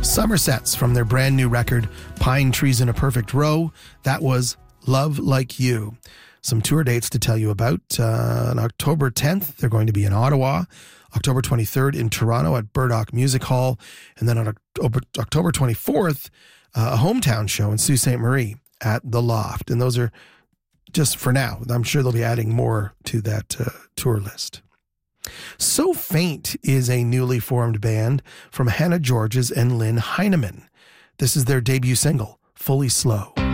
Somersets from their brand new record, Pine Trees in a Perfect Row. That was Love Like You. Some tour dates to tell you about. On October 10th, they're going to be in Ottawa. October 23rd in Toronto at Burdock Music Hall. And then on October 24th, a hometown show in Sault Ste. Marie at The Loft. And those are just for now. I'm sure they'll be adding more to that tour list. So Faint is a newly formed band from Hannah Georges and Lynn Heineman. This is their debut single, Fully Slow.